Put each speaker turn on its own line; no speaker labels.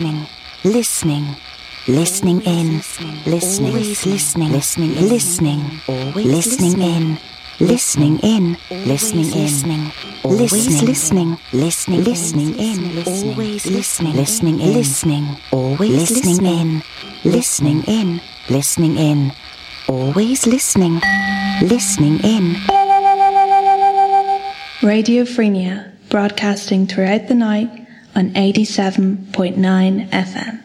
listening, listening in, listening, listening, listening, listening, listening in, listening in, listening in, always listening, listening, listening in, always listening, listening in, listening, always listening in, listening in, listening in, always listening, listening in.
Radio Freenia, broadcasting throughout the night on 87.9 FM.